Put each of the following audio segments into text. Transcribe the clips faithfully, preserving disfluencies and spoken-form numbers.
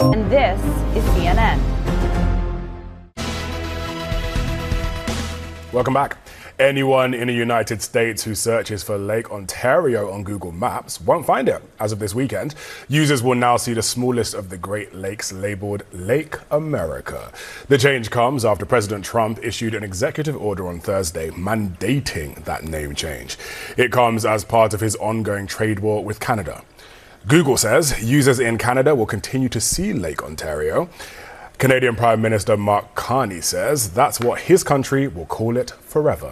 And this is C N N. Welcome back. Anyone in the United States who searches for Lake Ontario on Google Maps won't find it. As of this weekend, users will now see the smallest of the Great Lakes labeled Lake America. The change comes after President Trump issued an executive order on Thursday mandating that name change. It comes as part of his ongoing trade war with Canada. Google says users in Canada will continue to see Lake Ontario. Canadian Prime Minister Mark Carney says that's what his country will call it forever.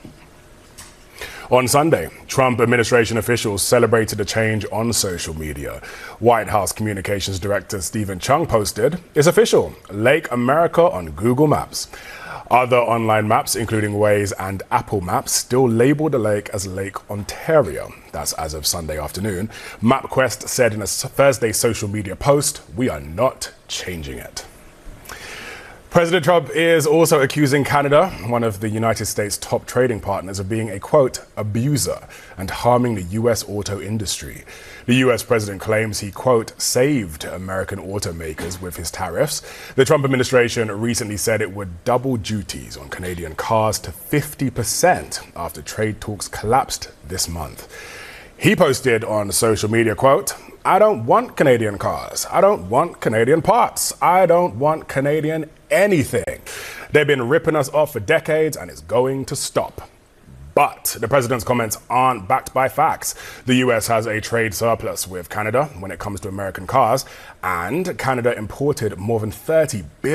On Sunday, Trump administration officials celebrated a change on social media. White House Communications Director Stephen Chung posted, "It's official, Lake America on Google Maps." Other online maps, including Waze and Apple Maps, still label the lake as Lake Ontario. That's as of Sunday afternoon. MapQuest said in a Thursday social media post, "We are not changing it." President Trump is also accusing Canada, one of the United States' top trading partners, of being a, quote, abuser and harming the U S auto industry. The U S president claims he, quote, saved American automakers with his tariffs. The Trump administration recently said it would double duties on Canadian cars to fifty percent after trade talks collapsed this month. He posted on social media, quote, "I don't want Canadian cars. I don't want Canadian parts. I don't want Canadian anything. They've been ripping us off for decades and it's going to stop." But the president's comments aren't backed by facts. The U S has a trade surplus with Canada when it comes to American cars, and Canada imported more than thirty billion